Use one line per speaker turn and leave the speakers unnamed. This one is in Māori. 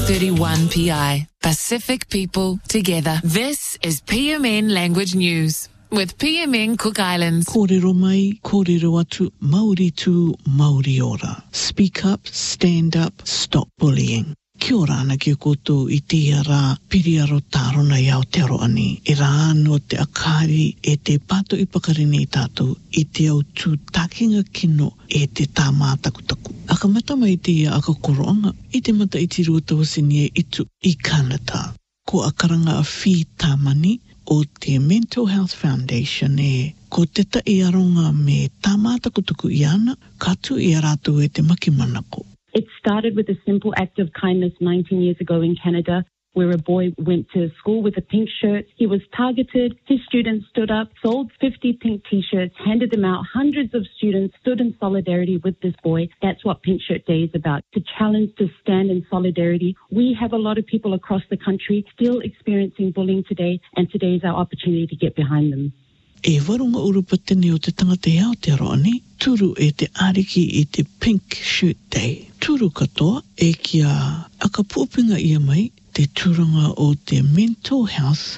31PI. Pacific people together. This is PMN Language News with PMN Cook Islands.
Kōrero mai, kōrero atu, Māori tū, Māori ora. Speak up, stand up, stop bullying. Kia ora ana ki koutou I te rā piriaro tārona i Aotearoa. E rā anō te akari e te pato I pakarene I tātou I te au tū takinga kino e te tāmā takutaku. Aka mata mai te ia aka koroanga I te mata I te ruatawasini e itu I Canada. Ko akaranga a whi tāmani o te Mental Health Foundation e ko teta I aronga me tāmā takutuku I ana katu I a rātou e te makimanako.
It started with a simple act of kindness 19 years ago in Canada, where a boy went to school with a pink shirt. He was targeted. His students stood up, sold 50 pink T-shirts, handed them out. Hundreds of students stood in solidarity with this boy. That's what Pink Shirt Day is about, to challenge, to stand in solidarity. We have a lot of people across the country still experiencing bullying today, and today is our opportunity to get behind them.
E warunga urupa tene o te tangata I Aotearoa turu e te ariki I te Pink Shirt Day. Turu katoa e kia aka pūpinga ia mai te turanga o te Mental Health